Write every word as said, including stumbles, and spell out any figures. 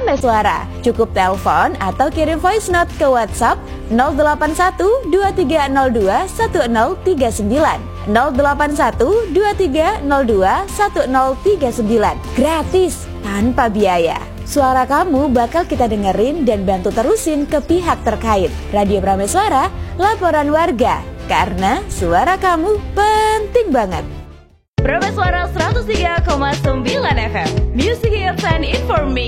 Suara. Cukup telepon atau kirim voice note ke WhatsApp nol delapan satu dua tiga nol dua satu nol tiga sembilan nol delapan satu dua tiga nol dua satu nol tiga sembilan. Gratis, tanpa biaya. Suara kamu bakal kita dengerin dan bantu terusin ke pihak terkait. Radio Prameswara, laporan warga. Karena suara kamu penting banget. Prameswara seratus tiga koma sembilan F M, Music Hits and Information.